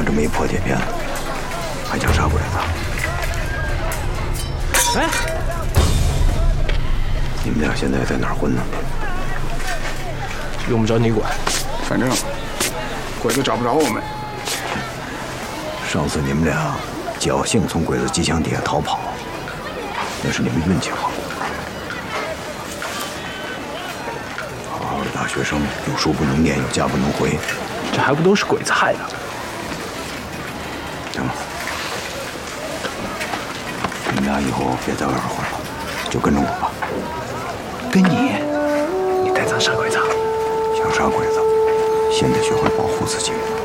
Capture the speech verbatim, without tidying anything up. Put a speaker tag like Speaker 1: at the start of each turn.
Speaker 1: 这么一破铁片，还叫啥鬼子？
Speaker 2: 哎，
Speaker 1: 你们俩现在在哪儿混呢？
Speaker 2: 用不着你管，
Speaker 3: 反正鬼子找不着我们。
Speaker 1: 上次你们俩侥幸从鬼子机枪底下逃跑，那是你们运气好。好好的大学生，有书不能念，有家不能回，
Speaker 2: 这还不都是鬼子害的？
Speaker 1: 行了，你们俩以后别在外边混了，就跟着我吧。
Speaker 2: 跟你？你带咱杀鬼子？
Speaker 1: 想杀鬼子，先得学会保护自己。